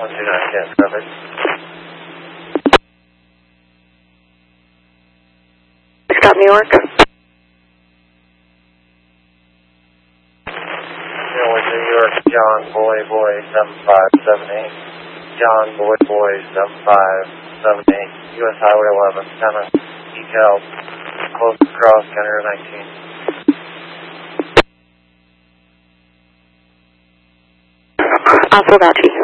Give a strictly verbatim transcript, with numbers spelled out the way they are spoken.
one two nine, yes, covered. Stop New York. New York, John Boy Boy seven five seven eight. John Boy Boy seven five seven eight. U S Highway eleven, Tennis, detail, close to cross, Kenner nineteen. I'll hold out to you.